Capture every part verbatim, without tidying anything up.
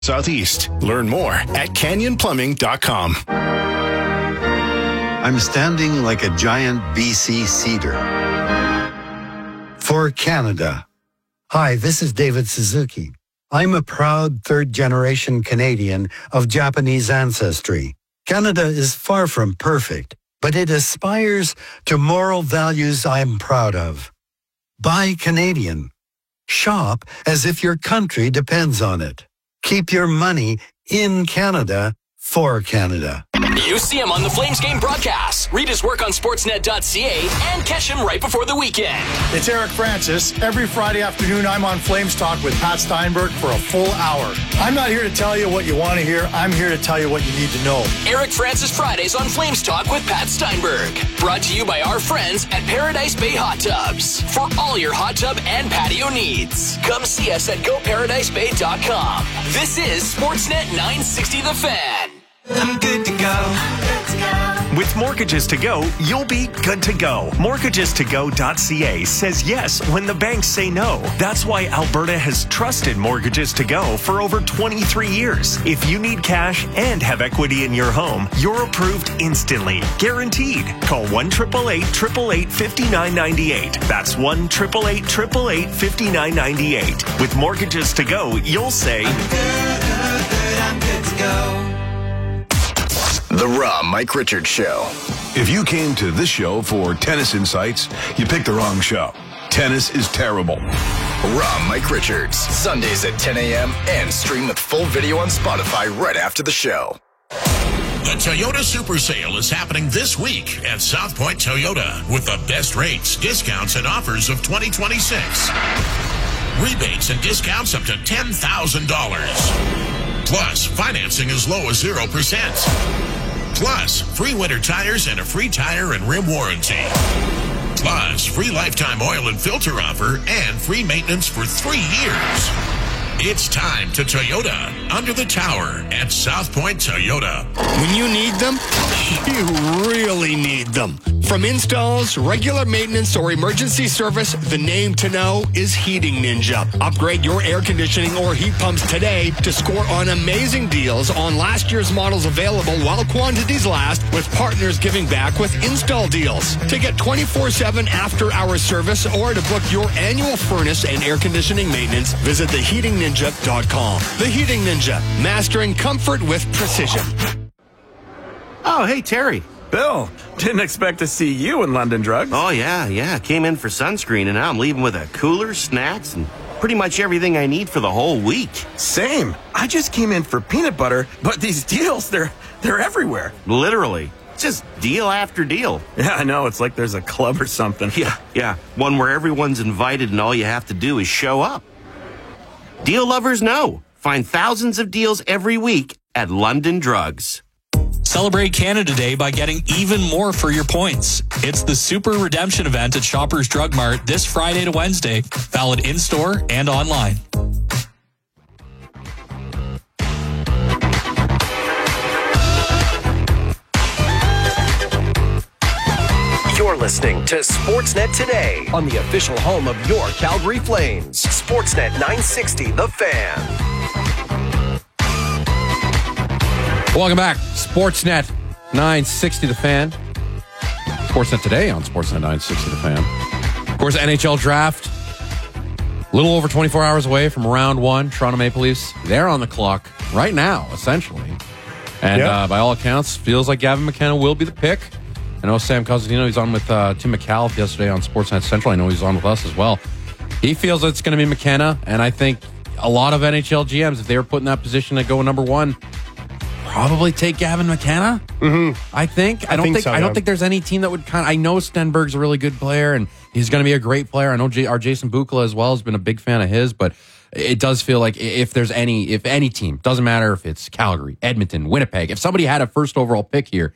Southeast. Learn more at canyon plumbing dot com. I'm standing like a giant B C cedar. For Canada. Hi, this is David Suzuki. I'm a proud third-generation Canadian of Japanese ancestry. Canada is far from perfect, but it aspires to moral values I'm proud of. Buy Canadian. Shop as if your country depends on it. Keep your money in Canada for Canada. You see him on the Flames game broadcast. Read his work on sportsnet dot c a and catch him right before the weekend. It's Eric Francis. Every Friday afternoon, I'm on Flames Talk with Pat Steinberg for a full hour. I'm not here to tell you what you want to hear. I'm here to tell you what you need to know. Eric Francis Fridays on Flames Talk with Pat Steinberg. Brought to you by our friends at Paradise Bay Hot Tubs. For all your hot tub and patio needs, come see us at go paradise bay dot com. This is Sportsnet nine sixty The Fan. I'm good to go. I'm good to go. With Mortgages to Go, you'll be good to go. mortgages to go dot c a says yes when the banks say no. That's why Alberta has trusted Mortgages to Go for over twenty-three years. If you need cash and have equity in your home, you're approved instantly. Guaranteed. Call one eight eight eight, eight eight eight, five nine nine eight. That's one eight eight eight, eight eight eight, five nine nine eight. With Mortgages to Go, you'll say, I'm good, good, I'm good to go. The Raw Mike Richards Show. If you came to this show for tennis insights, you picked the wrong show. Tennis is terrible. Raw Mike Richards, Sundays at ten a.m. and stream with full video on Spotify right after the show. The Toyota Super Sale is happening this week at South Point Toyota with the best rates, discounts, and offers of twenty twenty-six. Rebates and discounts up to ten thousand dollars. Plus, financing as low as zero percent. Plus, free winter tires and a free tire and rim warranty. Plus, free lifetime oil and filter offer and free maintenance for three years. It's time to Toyota under the tower at South Point Toyota. When you need them, you really need them. From installs, regular maintenance, or emergency service, the name to know is Heating Ninja. Upgrade your air conditioning or heat pumps today to score on amazing deals on last year's models available while quantities last, with partners giving back with install deals. To get twenty-four seven after-hour service or to book your annual furnace and air conditioning maintenance, visit the heating ninja dot com. The Heating Ninja, mastering comfort with precision. Oh, hey, Terry. Bill, didn't expect to see you in London Drugs. Oh, yeah, yeah. Came in for sunscreen, and now I'm leaving with a cooler, snacks, and pretty much everything I need for the whole week. Same. I just came in for peanut butter, but these deals, they're they're everywhere. Literally. Just deal after deal. Yeah, I know. It's like there's a club or something. Yeah, yeah. One where everyone's invited and all you have to do is show up. Deal lovers know. Find thousands of deals every week at London Drugs. Celebrate Canada Day by getting even more for your points. It's the Super Redemption event at Shoppers Drug Mart this Friday to Wednesday. Valid in-store and online. You're listening to Sportsnet Today on the official home of your Calgary Flames. Sportsnet nine sixty The Fan. Welcome back. Sportsnet nine sixty The Fan. Sportsnet Today on Sportsnet nine sixty The Fan. Of course, N H L Draft. A little over twenty-four hours away from round one. Toronto Maple Leafs, they're on the clock right now, essentially. And yep. uh, by all accounts, feels like Gavin McKenna will be the pick. I know Sam Cosentino, he's on with uh, Tim McAuliffe yesterday on Sportsnet Central. I know he's on with us as well. He feels it's going to be McKenna, and I think a lot of N H L G Ms, if they were put in that position to go number one, probably take Gavin McKenna. Mm-hmm. I think. I, I don't think, think. so, I don't yeah. think there's any team that would kind of. I know Stenberg's a really good player, and he's going to be a great player. I know J, our Jason Bukala as well has been a big fan of his, but it does feel like if there's any, if any team, doesn't matter if it's Calgary, Edmonton, Winnipeg, if somebody had a first overall pick here,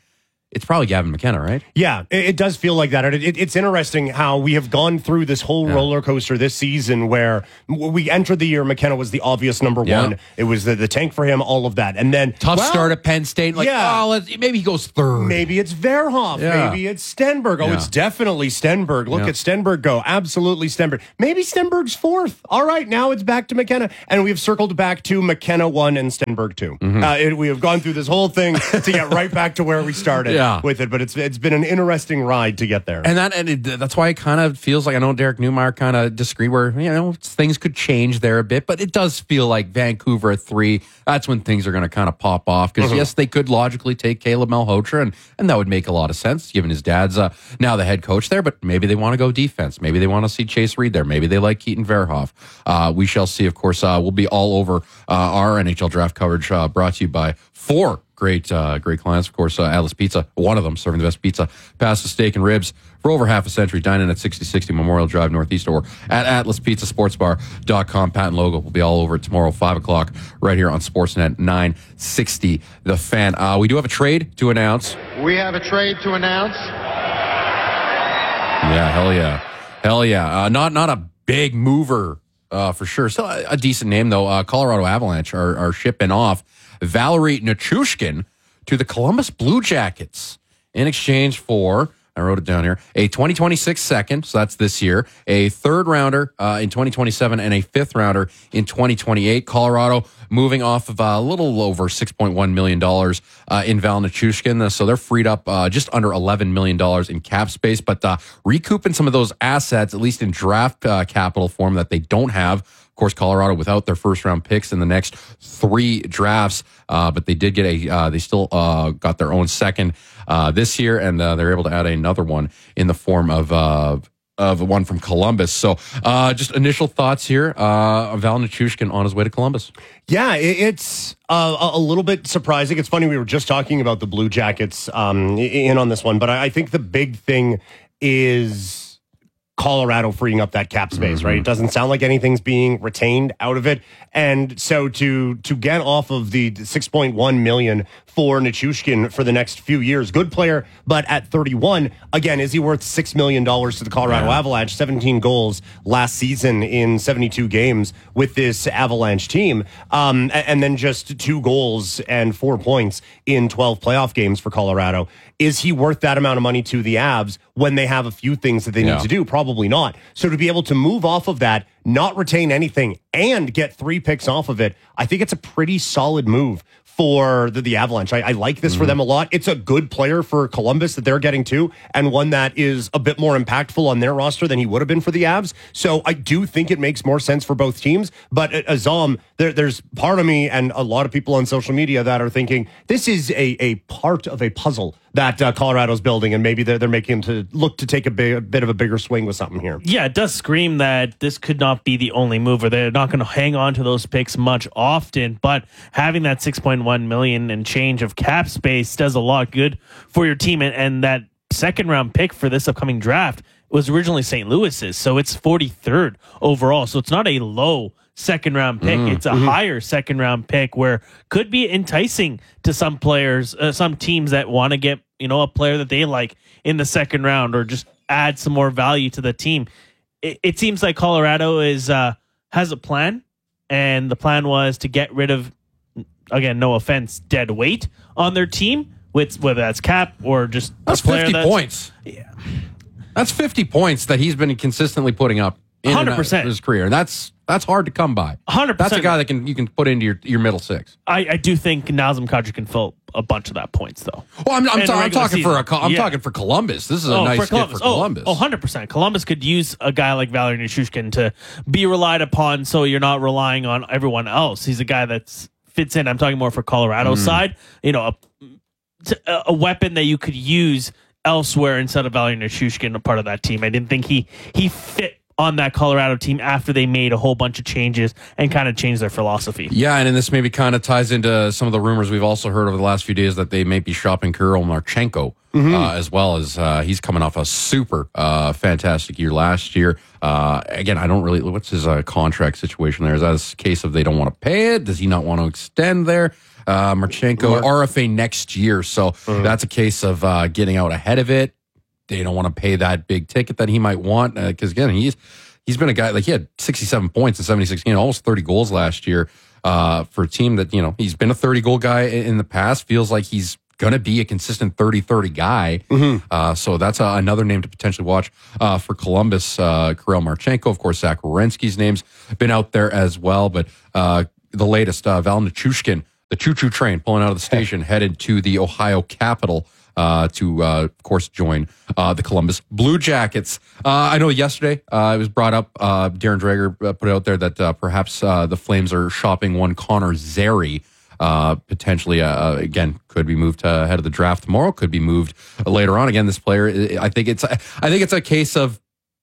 it's probably Gavin McKenna, right? Yeah, it, it does feel like that. It, it, it's interesting how we have gone through this whole yeah. roller coaster this season where we entered the year, McKenna was the obvious number yeah. one. It was the, the tank for him, all of that. And then tough well, start at Penn State. Like, yeah. oh, let's, maybe he goes third. Maybe it's Verhoff. Yeah. Maybe it's Stenberg. Oh, yeah. it's definitely Stenberg. Look yeah. at Stenberg go. Absolutely Stenberg. Maybe Stenberg's fourth. All right, now it's back to McKenna. And we've circled back to McKenna one and Stenberg two. Mm-hmm. Uh, it, we have gone through this whole thing to get right back to where we started yeah. with it. But it's it's been an interesting ride to get there. And that and it, that's why it kind of feels like, I know Derek Newmeyer kind of disagreed where, you know, things could change there a bit, but it does feel like Vancouver at three, that's when things are going to kind of pop off. Because mm-hmm. yes, they could logically take Caleb Malhotra, and, and that would make a lot of sense given his dad's uh, now the head coach there, but maybe they want to go defense. Maybe they want to see Chase Reed there. Maybe they like Keaton Verhoff. Uh, we shall see. Of course, uh, we'll be all over uh, our N H L draft coverage uh, brought to you by four Great, uh, great clients, of course. Uh, Atlas Pizza, one of them, serving the best pizza, pasta, steak, and ribs for over half a century. Dine in at sixty sixty Memorial Drive Northeast, or at atlas pizza sports bar dot com. Pat and Logo will be all over it tomorrow, five o'clock, right here on Sportsnet nine sixty. The Fan. Uh, we do have a trade to announce. We have a trade to announce. Yeah, hell yeah, hell yeah. Uh, not not a big mover uh, for sure. Still a, a decent name though. Uh, Colorado Avalanche are, are shipping off Valerie Nichushkin to the Columbus Blue Jackets in exchange for, I wrote it down here, a twenty twenty-six second, so that's this year, a third rounder uh, in twenty twenty-seven, and a fifth rounder in twenty twenty-eight. Colorado moving off of a little over six point one million dollars uh, in Val Nichushkin, so they're freed up uh, just under eleven million dollars in cap space, but uh, recouping some of those assets, at least in draft uh, capital form, that they don't have. Of course, Colorado without their first round picks in the next three drafts, uh, but they did get a, uh, they still uh, got their own second uh, this year, and uh, they're able to add another one in the form of uh, of one from Columbus. So uh, just initial thoughts here. Uh, Val Nichushkin on his way to Columbus. Yeah, it's uh, a little bit surprising. It's funny, we were just talking about the Blue Jackets um, in on this one, but I think the big thing is Colorado freeing up that cap space, mm-hmm. right? It doesn't sound like anything's being retained out of it. And so to to get off of the six point one million dollars for Nichushkin for the next few years, good player, but at thirty-one, again, is he worth six million dollars to the Colorado yeah. Avalanche? seventeen goals last season in seventy-two games with this Avalanche team. Um, and then just two goals and four points in twelve playoff games for Colorado. Is he worth that amount of money to the Avs when they have a few things that they yeah. need to do? Probably not. So to be able to move off of that, not retain anything, and get three picks off of it, I think it's a pretty solid move for the, the Avalanche. I, I like this mm-hmm. for them a lot. It's a good player for Columbus that they're getting to, and one that is a bit more impactful on their roster than he would have been for the Avs. So I do think it makes more sense for both teams. But Azam, there, there's part of me and a lot of people on social media that are thinking this is a, a part of a puzzle that uh, Colorado's building, and maybe they're, they're making him to look to take a, big, a bit of a bigger swing with something here. Yeah, it does scream that this could not be the only move, or they're not going to hang on to those picks much often, but having that six point one million and change of cap space does a lot good for your team, and, and that second round pick for this upcoming draft was originally Saint Louis's, so it's forty-third overall, so it's not a low second round pick. Mm, it's a mm-hmm. higher second round pick where could be enticing to some players, uh, some teams that want to get, you know, a player that they like in the second round, or just add some more value to the team. It, it seems like Colorado is uh, has a plan, and the plan was to get rid of, again, no offense, dead weight on their team, with whether that's cap or just that's fifty that's, points. Yeah, that's fifty points that he's been consistently putting up in one hundred percent his career, and that's that's hard to come by. one hundred percent. That's a guy that can you can put into your, your middle six. I, I do think Nazem Kadri can fill a bunch of that points, though. Well, I'm, I'm, ta- I'm talking season. for a I'm yeah. talking for Columbus. This is a oh, nice for Columbus. fit for Columbus. Oh, one hundred percent. Columbus could use a guy like Valerie Nichushkin to be relied upon, so you're not relying on everyone else. He's a guy that fits in. I'm talking more for Colorado's mm. side. You know, a, a weapon that you could use elsewhere instead of Valerie Nichushkin, a part of that team. I didn't think he he fit on that Colorado team after they made a whole bunch of changes and kind of changed their philosophy. Yeah, and then this maybe kind of ties into some of the rumors we've also heard over the last few days that they may be shopping Kirill Marchenko mm-hmm. uh, as well as uh, he's coming off a super uh, fantastic year last year. Uh, again, I don't really, what's his uh, contract situation there? Is that a case of they don't want to pay it? Does he not want to extend there? Uh, Marchenko, Mark. R F A next year. So mm-hmm. that's a case of uh, getting out ahead of it. They don't want to pay that big ticket that he might want because, uh, again, he's he's been a guy, like he had sixty-seven points in seventy-six games, almost thirty goals last year uh, for a team that, you know, he's been a thirty-goal guy in, in the past. Feels like he's going to be a consistent thirty thirty guy. Mm-hmm. Uh, so that's uh, another name to potentially watch uh, for Columbus. Uh, Kirill Marchenko, of course, Zach Werenski's name's been out there as well. But uh, the latest, uh, Val Nichushkin, the choo-choo train pulling out of the station, headed to the Ohio Capitol. Uh, to, uh, of course, join uh, the Columbus Blue Jackets. Uh, I know yesterday uh, it was brought up, uh, Darren Dreger uh, put it out there that uh, perhaps uh, the Flames are shopping one Connor Zary, uh, potentially, uh, again, could be moved uh, ahead of the draft tomorrow, could be moved later on. Again, this player, I think it's I think it's a case of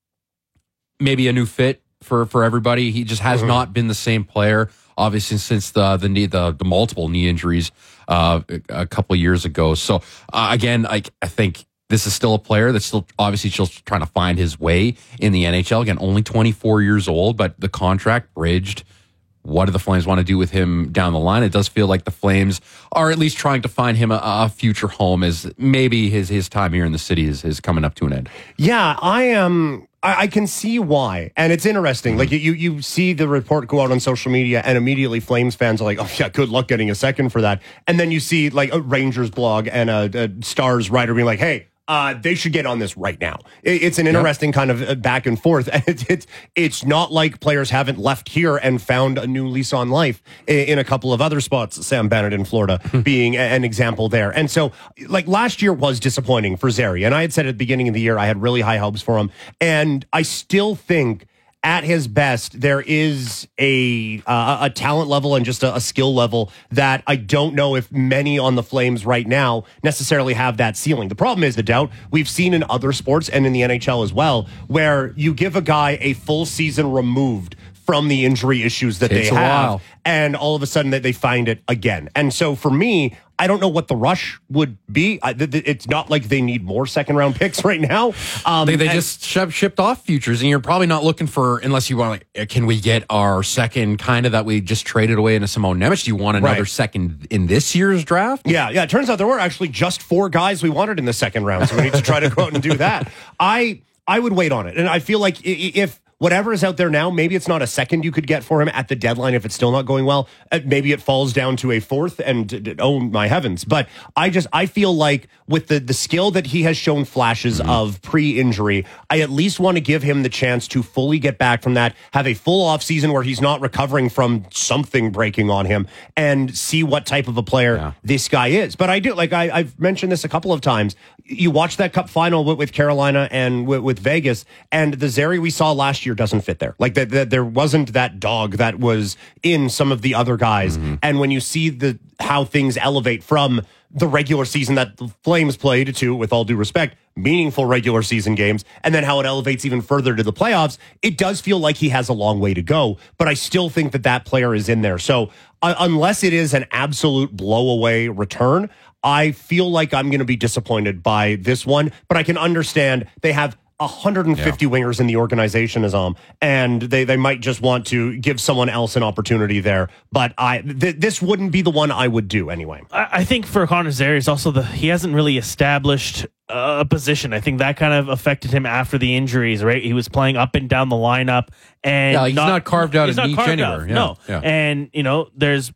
maybe a new fit for, for everybody. He just has mm-hmm. not been the same player. Obviously, since the the knee, the, the multiple knee injuries uh, a couple of years ago. So uh, again, I, I think this is still a player that's still obviously still trying to find his way in the N H L. Again, only twenty-four years old, but the contract bridged. What do the Flames want to do with him down the line? It does feel like the Flames are at least trying to find him a, a future home, as maybe his his time here in the city is, is coming up to an end. Yeah, I am. Um... I can see why. And it's interesting. Like, you, you see the report go out on social media and immediately Flames fans are like, oh, yeah, good luck getting a second for that. And then you see, like, a Rangers blog and a, a Stars writer being like, hey, uh, they should get on this right now. It, it's an interesting yep. kind of back and forth. And it's, it's, it's not like players haven't left here and found a new lease on life in, in a couple of other spots, Sam Bennett in Florida being a, an example there. And so, like, last year was disappointing for Zary. And I had said at the beginning of the year, I had really high hopes for him. And I still think at his best, there is a uh, a talent level and just a, a skill level that I don't know if many on the Flames right now necessarily have that ceiling. The problem is the doubt we've seen in other sports and in the N H L as well, where you give a guy a full season removed from the injury issues that Takes they a have, while. and all of a sudden that they find it again. And so for me, I don't know what the rush would be. I, th- th- it's not like they need more second round picks right now. Um, they they and- just sh- shipped off futures, and you're probably not looking for, unless you want, like, can we get our second kind of that we just traded away into Simone Nemec? Do you want another Right. second in this year's draft? Yeah, yeah. It turns out there were actually just four guys we wanted in the second round, so we need to try to go out and do that. I I would wait on it, and I feel like i- i- if whatever is out there now, maybe it's not a second you could get for him at the deadline if it's still not going well. Uh, maybe it falls down to a fourth, and oh my heavens! But I just I feel like with the the skill that he has shown flashes mm-hmm. of pre-injury, I at least want to give him the chance to fully get back from that, have a full off season where he's not recovering from something breaking on him, and see what type of a player yeah. this guy is. But I do like I, I've mentioned this a couple of times. You watch that Cup final with, with Carolina and with, with Vegas, and the Zary we saw last year doesn't fit there. Like that, that there wasn't that dog that was in some of the other guys. Mm-hmm. And when you see the how things elevate from the regular season that the Flames played to, with all due respect, meaningful regular season games, and then how it elevates even further to the playoffs, it does feel like he has a long way to go. But I still think that that player is in there. So uh, unless it is an absolute blowaway return, I feel like I'm going to be disappointed by this one, but I can understand they have one hundred fifty yeah. wingers in the organization, Azam, and they, they might just want to give someone else an opportunity there. But I th- this wouldn't be the one I would do anyway. I, I think for Connor Zary, is also the he hasn't really established a position. I think that kind of affected him after the injuries, right? He was playing up and down the lineup, and yeah, he's not, not carved out he's his not niche carved anywhere. Out, yeah. No, yeah. and you know, there's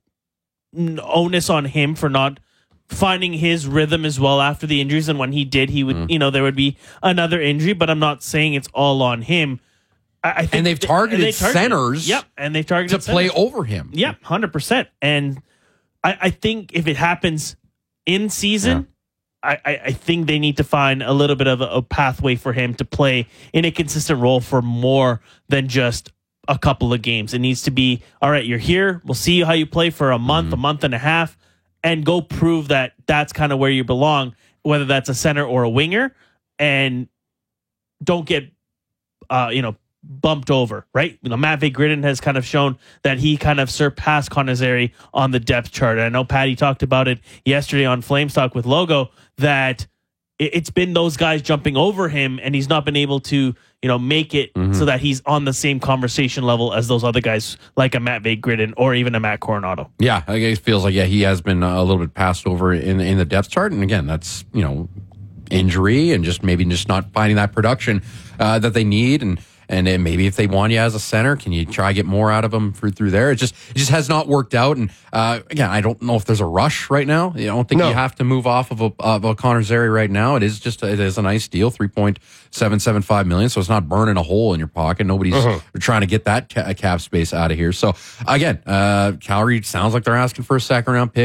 onus on him for not finding his rhythm as well after the injuries, and when he did, he would, mm. you know, there would be another injury. But I'm not saying it's all on him. I, I think and they've targeted, and they targeted centers, yep, and they've targeted to centers. play over him. Yep, one hundred percent. And I, I think if it happens in season, yeah. I, I think they need to find a little bit of a, a pathway for him to play in a consistent role for more than just a couple of games. It needs to be, all right, you're here. We'll see how you play for a month, mm. a month and a half. And go prove that that's kind of where you belong, whether that's a center or a winger, and don't get, uh, you know, bumped over, right? You know, Matvey Gridden has kind of shown that he kind of surpassed Connor Zary on the depth chart. And I know Patty talked about it yesterday on Flames Talk with Logo, that it, it's been those guys jumping over him, and he's not been able to, you know, make it Mm-hmm. so that he's on the same conversation level as those other guys, like a Matvey Gridden or even a Matt Coronado. Yeah, I guess it feels like, yeah, he has been a little bit passed over in in the depth chart. And again, that's, you know, injury and just maybe just not finding that production uh, that they need. And And then maybe if they want you as a center, can you try to get more out of them through, through there? It just it just has not worked out. And uh, again, I don't know if there's a rush right now. I don't think No. you have to move off of a, of a Connor Zary right now. It is just a, it is a nice deal, three point seven seven five million. So it's not burning a hole in your pocket. Nobody's Uh-huh. trying to get that ca- cap space out of here. So again, uh, Calgary sounds like they're asking for a second round pick.